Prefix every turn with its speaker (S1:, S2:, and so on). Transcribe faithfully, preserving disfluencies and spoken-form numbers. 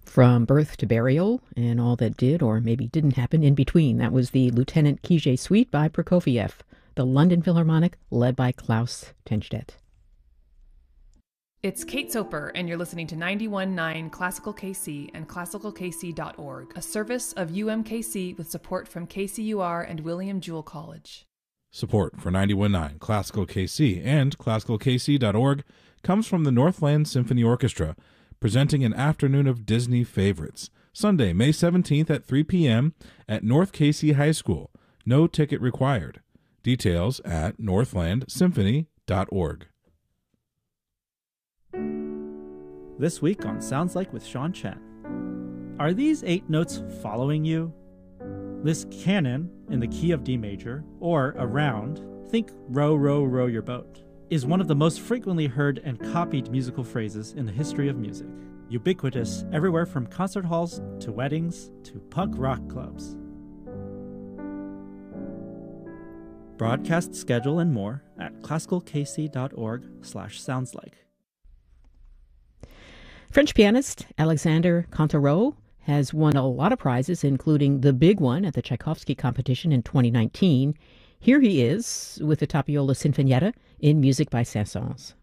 S1: From Birth to Burial and all that did or maybe didn't happen in between. That was the Lieutenant Kijé Suite by Prokofiev, the London Philharmonic led by Klaus Tenstedt.
S2: It's Kate Soper, and you're listening to ninety-one point nine Classical K C and classical k c dot org, a service of U M K C with support from K C U R and William Jewell College.
S3: Support for ninety-one point nine Classical K C and classical k c dot org comes from the Northland Symphony Orchestra, presenting an afternoon of Disney favorites, Sunday, May seventeenth at three p.m. at North K C High School. No ticket required. Details at northland symphony dot org.
S4: This week on Sounds Like with Sean Chen. Are these eight notes following you? This canon in the key of D major, or around, think row, row, row your boat, is one of the most frequently heard and copied musical phrases in the history of music. Ubiquitous everywhere from concert halls to weddings to punk rock clubs. Broadcast schedule and more at classical k c dot org slash sounds like.
S1: French pianist Alexander Cantareau has won a lot of prizes, including the big one at the Tchaikovsky competition in twenty nineteen. Here he is with the Tapiola Sinfonietta in music by Saint-Saëns.